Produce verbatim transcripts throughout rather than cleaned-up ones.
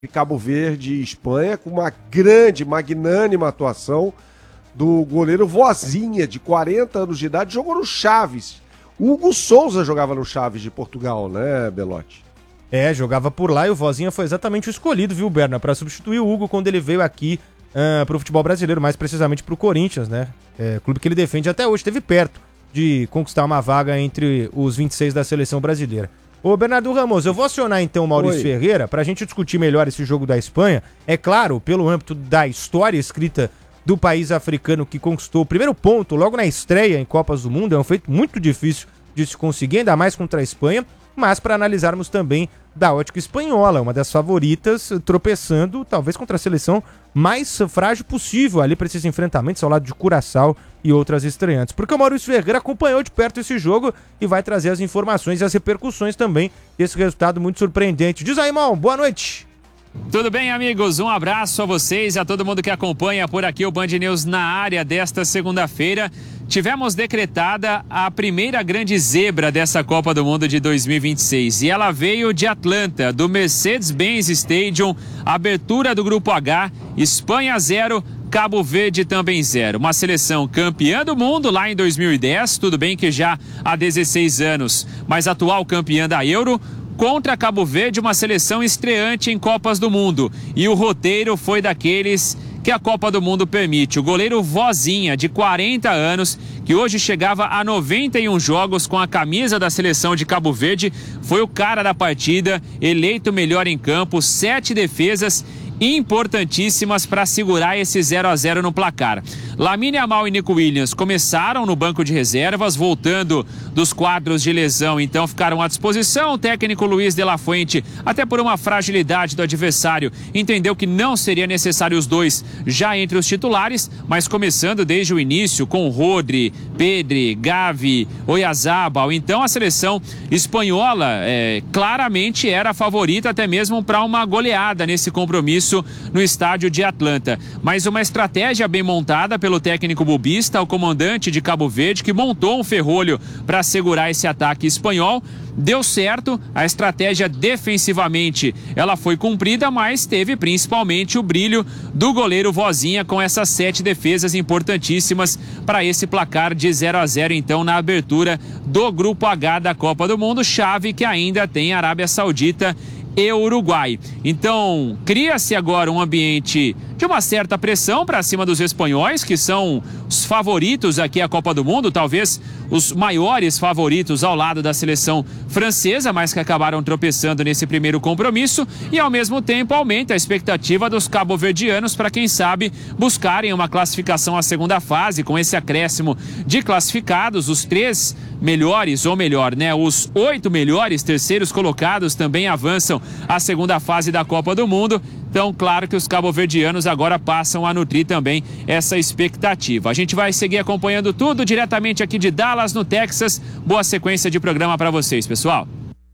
Cabo Verde e Espanha, com uma grande, magnânima atuação do goleiro Vozinha, de quarenta anos de idade, jogou no Chaves. Hugo Souza jogava no Chaves de Portugal, né, Belotti? É, jogava por lá e o Vozinha foi exatamente o escolhido, viu, Berna, para substituir o Hugo quando ele veio aqui uh, pro futebol brasileiro, mais precisamente pro Corinthians, né? É, clube que ele defende até hoje, esteve perto de conquistar uma vaga entre os vinte e seis da seleção brasileira. Ô, Bernardo Ramos, eu vou acionar então o Maurício Oi. Ferreira pra gente discutir melhor esse jogo da Espanha. É claro, pelo âmbito da história escrita do país africano que conquistou o primeiro ponto logo na estreia em Copas do Mundo, é um feito muito difícil de se conseguir, ainda mais contra a Espanha, mas para analisarmos também da ótica espanhola, uma das favoritas, tropeçando talvez contra a seleção mais frágil possível ali para esses enfrentamentos ao lado de Curaçao e outras estreantes. Porque o Maurício Ferreira acompanhou de perto esse jogo e vai trazer as informações e as repercussões também desse resultado muito surpreendente. Diz aí, irmão, boa noite. Tudo bem, amigos? Um abraço a vocês e a todo mundo que acompanha por aqui o Band News na área desta segunda-feira. Tivemos decretada a primeira grande zebra dessa Copa do Mundo de dois mil e vinte e seis e ela veio de Atlanta, do Mercedes-Benz Stadium, abertura do Grupo H, Espanha zero, Cabo Verde também zero. Uma seleção campeã do mundo lá em dois mil e dez, tudo bem que já há dezesseis anos, mas atual campeã da Euro, contra Cabo Verde, uma seleção estreante em Copas do Mundo. E o roteiro foi daqueles que a Copa do Mundo permite. O goleiro Vozinha, de quarenta anos, que hoje chegava a noventa e um jogos com a camisa da seleção de Cabo Verde, foi o cara da partida, eleito melhor em campo, sete defesas importantíssimas para segurar esse zero a zero no placar. Lamine Yamal e Nico Williams começaram no banco de reservas, voltando dos quadros de lesão, então ficaram à disposição. O técnico Luiz de la Fuente, até por uma fragilidade do adversário, entendeu que não seria necessário os dois já entre os titulares, mas começando desde o início com Rodri, Pedri, Gavi, Oyarzabal. Então a seleção espanhola é, claramente era a favorita até mesmo para uma goleada nesse compromisso no estádio de Atlanta. Mas uma estratégia bem montada pelo técnico bubista, o comandante de Cabo Verde, que montou um ferrolho para segurar esse ataque espanhol. Deu certo, a estratégia defensivamente ela foi cumprida, mas teve principalmente o brilho do goleiro Vozinha com essas sete defesas importantíssimas para esse placar de zero a zero então na abertura do Grupo H da Copa do Mundo, chave que ainda tem Arábia Saudita e Uruguai. Então, cria-se agora um ambiente de uma certa pressão para cima dos espanhóis, que são os favoritos aqui à Copa do Mundo, talvez os maiores favoritos ao lado da seleção francesa, mas que acabaram tropeçando nesse primeiro compromisso, e ao mesmo tempo aumenta a expectativa dos cabo-verdianos para, quem sabe, buscarem uma classificação à segunda fase, com esse acréscimo de classificados, os três melhores, ou melhor, né, os oito melhores terceiros colocados também avançam à segunda fase da Copa do Mundo. Então, claro que os cabo-verdianos agora passam a nutrir também essa expectativa. A gente vai seguir acompanhando tudo diretamente aqui de Dallas, no Texas. Boa sequência de programa para vocês, pessoal.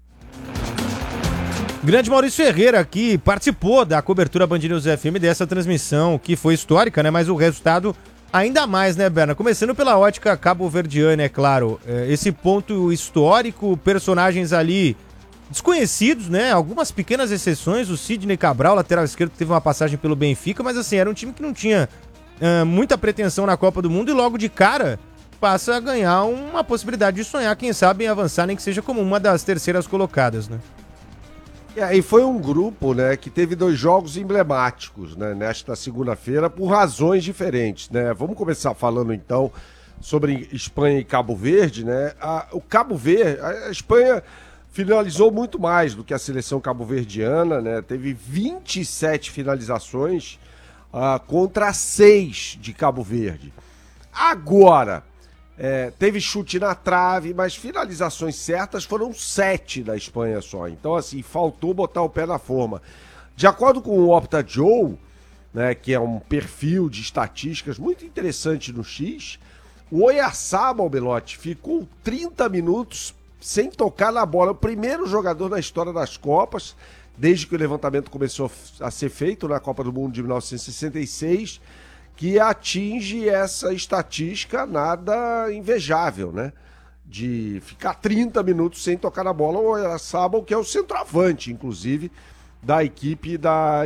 Grande Maurício Ferreira aqui participou da cobertura Band News F M dessa transmissão, que foi histórica, né? Mas o resultado ainda mais, né, Berna? Começando pela ótica cabo-verdiana, é claro. Esse ponto histórico, personagens ali desconhecidos, né? Algumas pequenas exceções, o Sidney Cabral, lateral esquerdo, que teve uma passagem pelo Benfica, mas assim, era um time que não tinha uh, muita pretensão na Copa do Mundo e logo de cara passa a ganhar uma possibilidade de sonhar, quem sabe, em avançar, nem que seja como uma das terceiras colocadas, né? É, e foi um grupo, né, que teve dois jogos emblemáticos, né, nesta segunda-feira, por razões diferentes, né? Vamos começar falando, então, sobre Espanha e Cabo Verde, né? A, o Cabo Verde, a Espanha finalizou muito mais do que a seleção cabo-verdiana, né? Teve vinte e sete finalizações uh, contra seis de Cabo Verde. Agora, é, teve chute na trave, mas finalizações certas foram sete da Espanha só. Então, assim, faltou botar o pé na forma. De acordo com o Opta Joe, né, que é um perfil de estatísticas muito interessante no X, o Oyarzabal, Belotti, ficou trinta minutos sem tocar na bola. O primeiro jogador na história das Copas, desde que o levantamento começou a ser feito na Copa do Mundo de mil novecentos e sessenta e seis, que atinge essa estatística nada invejável, né? De ficar trinta minutos sem tocar na bola. O Oyarzabal, que é o centroavante, inclusive, da equipe da